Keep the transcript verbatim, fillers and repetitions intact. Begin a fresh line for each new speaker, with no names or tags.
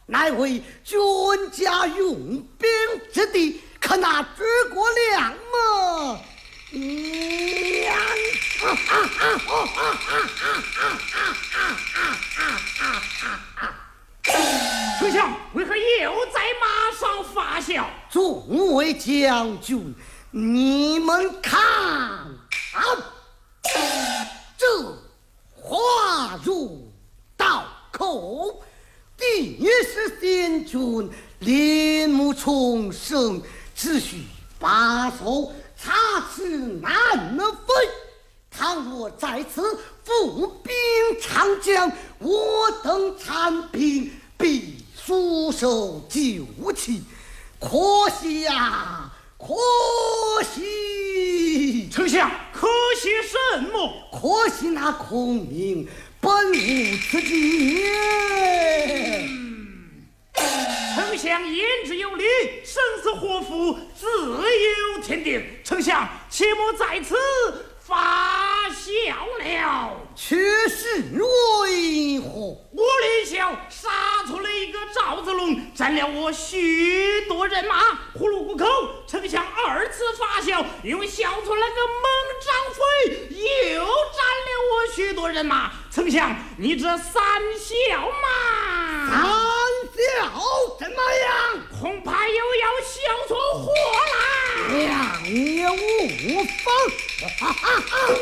乃为君家用兵之地，可拿诸葛亮吗？娘！哈哈哈哈哈哈！
丞相为何又在马上发笑？
众位将军，你们看啊，这话入刀口，第十仙君林木重生，只需把守插翅难飞。倘若在此伏兵长将，我等残兵必束手就擒。可惜呀，可惜！
丞相，可惜什么？
可惜那孔明本无此计。
丞相言之有理，生死祸福自有天定。丞相，切莫在此发笑了。
却是为何？
我李孝杀出了一个赵子龙，占了我许多人马，葫芦谷口。丞相二次发笑，又笑出了个猛张飞，又占了我许多人马。丞相，你这三笑嘛？
三笑怎么样？
恐怕又要笑出祸来。
两也无妨。哈哈哈。